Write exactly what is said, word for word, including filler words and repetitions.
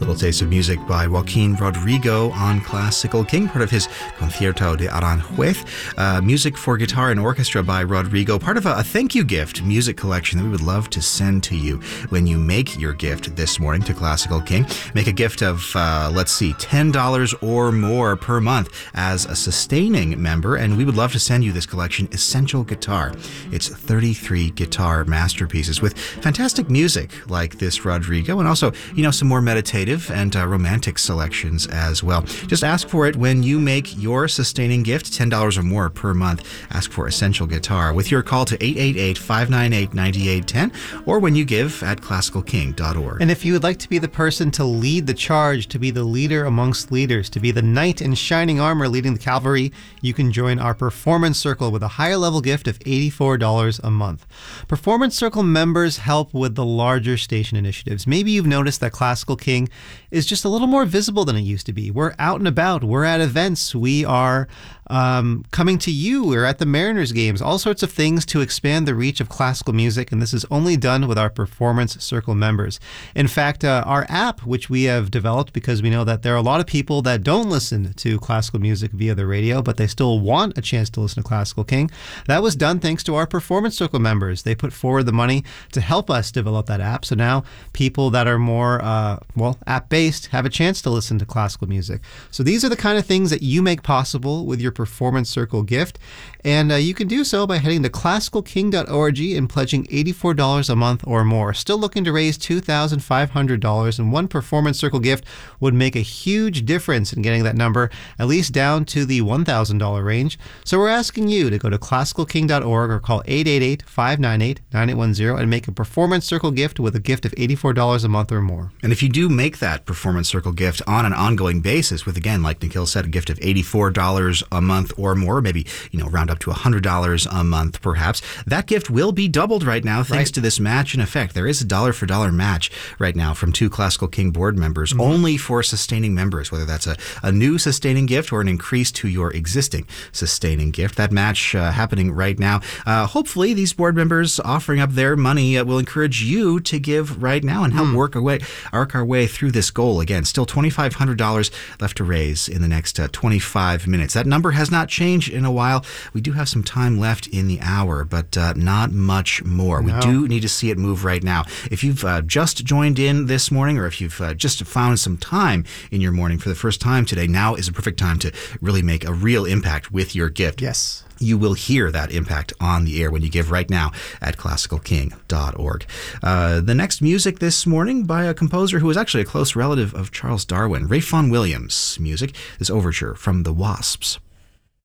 Little taste of music by Joaquin Rodrigo on Classical King, part of his Concierto de Aranjuez. Uh, music for guitar and orchestra by Rodrigo, part of a, a thank you gift music collection that we would love to send to you when you make your gift this morning to Classical King. Make a gift of, uh, let's see, ten dollars or more per month as a sustaining member, and we would love to send you this collection, Essential Guitar. It's thirty-three guitar masterpieces with fantastic music like this Rodrigo, and also, you know, some more meditative and uh, romantic selections as well. Just ask for it when you make your sustaining gift, ten dollars or more per month. Ask for Essential Guitar with your call to eight eight eight, five nine eight, nine eight one zero or when you give at classical king dot org. And if you would like to be the person to lead the charge, to be the leader amongst leaders, to be the knight in shining armor leading the cavalry, you can join our Performance Circle with a higher level gift of eighty-four dollars a month. Performance Circle members help with the larger station initiatives. Maybe you've noticed that Classical King is just a little more visible than it used to be. We're out and about. We're at events. We are um, coming to you. We're at the Mariners games. All sorts of things to expand the reach of classical music, and this is only done with our Performance Circle members. In fact, uh, our app, which we have developed because we know that there are a lot of people that don't listen to classical music via the radio, but they still want a chance to listen to Classical King. That was done thanks to our Performance Circle members. They put forward the money to help us develop that app. So now people that are more, uh, well, app-based have a chance to listen to classical music. So these are the kind of things that you make possible with your Performance Circle gift. And uh, you can do so by heading to classical king dot org and pledging eighty-four dollars a month or more. Still looking to raise two thousand five hundred dollars, and one Performance Circle gift would make a huge difference in getting that number at least down to the one thousand dollars range. So we're asking you to go to classical king dot org or call eight eight eight, five nine eight, nine eight one zero and make a Performance Circle gift with a gift of eighty-four dollars a month or more. And if you do make that Performance Circle gift on an ongoing basis with, again, like Nikhil said, a gift of eighty-four dollars a month or more, maybe, you know, round up to one hundred dollars a month perhaps, that gift will be doubled right now thanks right. to this match in effect. There is a dollar for dollar match right now from two Classical King board members, mm-hmm. only for sustaining members, whether that's a, a new sustaining gift or an increase to your existing sustaining gift. That match uh, happening right now. Uh, hopefully these board members offering up their money uh, will encourage you to give right now and help mm. work our way, arc our way through this goal. Again, still two thousand five hundred dollars left to raise in the next uh, twenty-five minutes. That number has not changed in a while. We do have some time left in the hour, but uh, not much more. No. We do need to see it move right now. If you've uh, just joined in this morning, or if you've uh, just found some time in your morning for the first time today, now is a perfect time to really make a real impact with your gift. Yes. You will hear that impact on the air when you give right now at classical king dot org. Uh, the next music this morning by a composer who is actually a close relative of Charles Darwin, Ray Vaughan Williams' music, this overture from The Wasps.